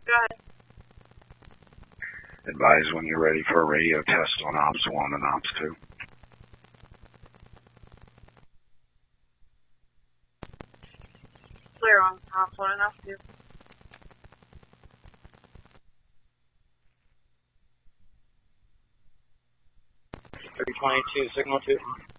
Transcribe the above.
Go ahead. Advise when you're ready for a radio test on Ops 1 and Ops 2. Clear on Ops 1 and Ops 2. 322, signal 2.